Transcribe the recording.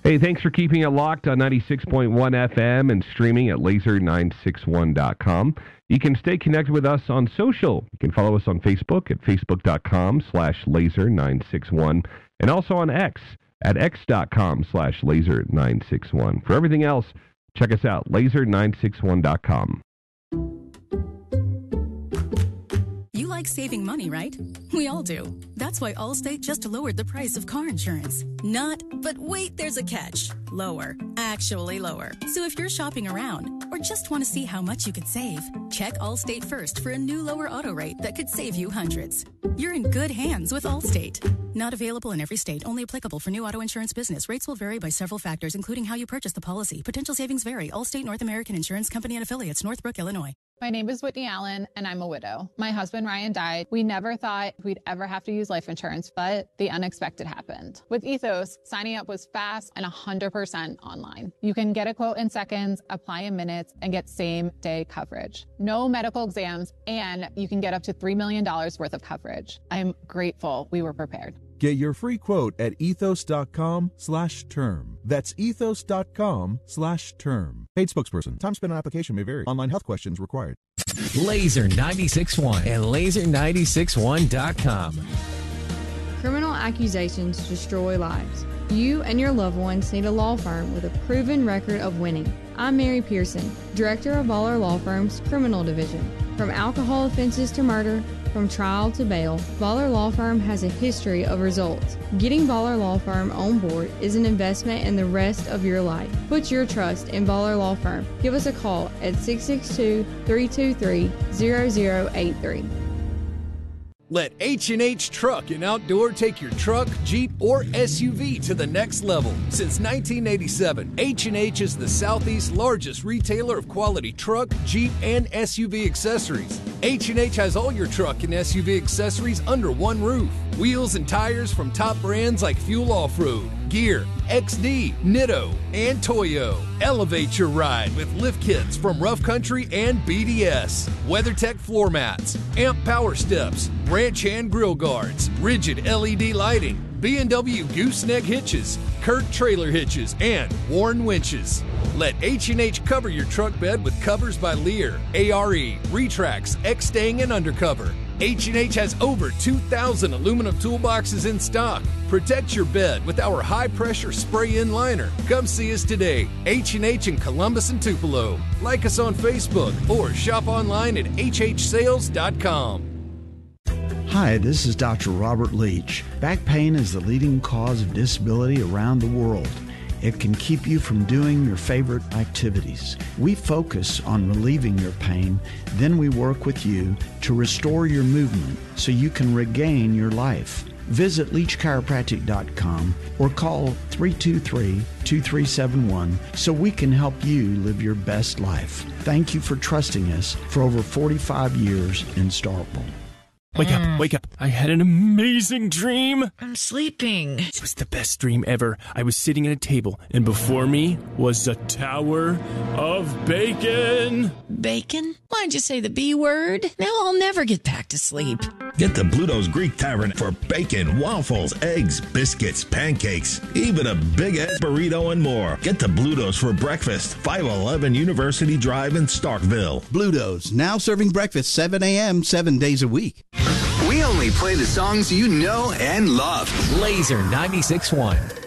Hey, thanks for keeping it locked on 96.1 FM and streaming at laser961.com. You can stay connected with us on social. You can follow us on Facebook at facebook.com/laser961 and also on X at x.com/laser961. For everything else, check us out, laser961.com. You like saving money, right? We all do. That's why Allstate just lowered the price of car insurance. Not, but wait, there's a catch. Lower. Actually lower. So if you're shopping around or just want to see how much you could save, check Allstate first for a new lower auto rate that could save you hundreds. You're in good hands with Allstate. Not available in every state. Only applicable for new auto insurance business. Rates will vary by several factors, including how you purchase the policy. Potential savings vary. Allstate North American Insurance Company and Affiliates, Northbrook, Illinois. My name is Whitney Allen, and I'm a widow. My husband, Ryan, died. We never thought we'd ever have to use life insurance, but the unexpected happened. With Ethos, signing up was fast and 100% online. You can get a quote in seconds, apply in minutes, and get same-day coverage. No medical exams, and you can get up to $3 million worth of coverage. I'm grateful we were prepared. Get your free quote at ethos.com/term. That's ethos.com/term. Paid spokesperson. Time spent on application may vary. Online health questions required. Laser 96.1 and laser961.com. Criminal accusations destroy lives. You and your loved ones need a law firm with a proven record of winning. I'm Mary Pearson, Director of Baller Law Firm's Criminal Division. From alcohol offenses to murder, from trial to bail, Baller Law Firm has a history of results. Getting Baller Law Firm on board is an investment in the rest of your life. Put your trust in Baller Law Firm. Give us a call at 662-323-0083. Let H&H Truck and Outdoor take your truck, Jeep, or SUV to the next level. Since 1987, H&H is the Southeast's largest retailer of quality truck, Jeep, and SUV accessories. H&H has all your truck and SUV accessories under one roof. Wheels and tires from top brands like Fuel Off-Road, Gear, XD, Nitto, and Toyo. Elevate your ride with lift kits from Rough Country and BDS. WeatherTech floor mats, Amp power steps, ranch hand grill guards, rigid LED lighting, B&W gooseneck hitches, Kurt trailer hitches, and Warren winches. Let H&H cover your truck bed with covers by Lear, ARE, Retrax, X-Stang, and Undercover. H&H has over 2,000 aluminum toolboxes in stock. Protect your bed with our high-pressure spray-in liner. Come see us today. H&H in Columbus and Tupelo. Like us on Facebook or shop online at hhsales.com. Hi, this is Dr. Robert Leach. Back pain is the leading cause of disability around the world. It can keep you from doing your favorite activities. We focus on relieving your pain, then we work with you to restore your movement so you can regain your life. Visit leachchiropractic.com or call 323-2371 so we can help you live your best life. Thank you for trusting us for over 45 years in Starkville. Wake up, wake up. I had an amazing dream. I'm sleeping. It was the best dream ever. I was sitting at a table, and before me was a tower of bacon. Bacon? Why'd you say the B word? Now I'll never get back to sleep. Get to Bluto's Greek Tavern for bacon, waffles, eggs, biscuits, pancakes, even a big-ass burrito and more. Get to Bluto's for breakfast. 511 University Drive in Starkville. Bluto's, now serving breakfast 7 a.m. 7 days a week. We only play the songs you know and love. Laser 96.1.